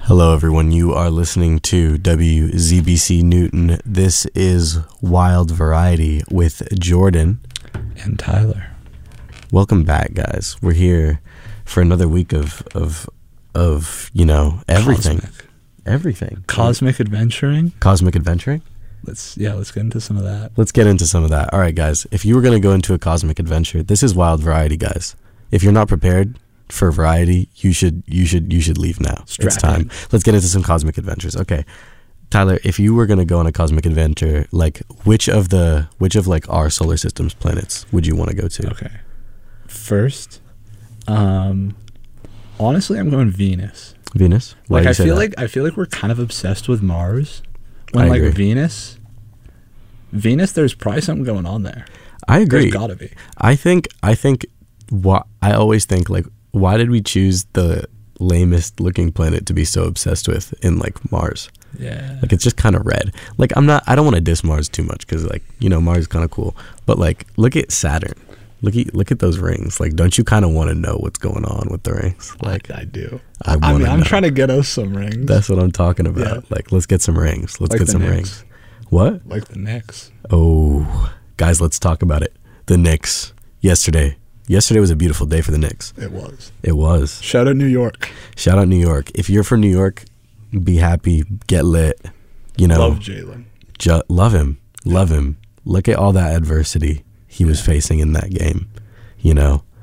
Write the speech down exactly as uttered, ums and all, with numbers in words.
Hello, everyone. You are listening to W Z B C Newton. This is Wild Variety with Jordan and Tyler. Welcome back, guys. We're here for another week of of of you know everything, Cosmic. everything, Cosmic adventuring. Cosmic adventuring. Let's yeah, let's get into some of that. Let's get into some of that. All right, guys. If you were gonna go into a cosmic adventure, this is Wild Variety, guys. If you're not prepared for variety, you should you should you should leave now. Strap it's time. in. Let's get into some cosmic adventures. Okay, Tyler, if you were gonna go on a cosmic adventure, like which of the which of like our solar system's planets would you want to go to? Okay. First, um, honestly, I'm going Venus. Venus. Why Like do you I say feel that? like I feel like we're kind of obsessed with Mars. When I like agree. Venus, Venus, there's probably something going on there. I agree. There's gotta be. I think I think what I always think like why did we choose the lamest looking planet to be so obsessed with in like Mars? Yeah. Like it's just kind of red. Like I'm not I don't want to diss Mars too much because like you know Mars is kind of cool, but like look at Saturn. Look at look at those rings. Like, don't you kind of want to know what's going on with the rings? Like, I do. I, I wanna mean, I'm know. trying to get us some rings. That's what I'm talking about. Yeah. Like, let's get some rings. Let's Like get the some Knicks. rings. What? Like the Knicks. Oh, guys, let's talk about it. The Knicks. Yesterday. Yesterday was a beautiful day for the Knicks. It was. It was. Shout out New York. Shout out New York. If you're from New York, be happy. Get lit. You know, Love Jalen. ju- love him. Love him. Look at all that adversity he was Yeah. facing in that game. You know,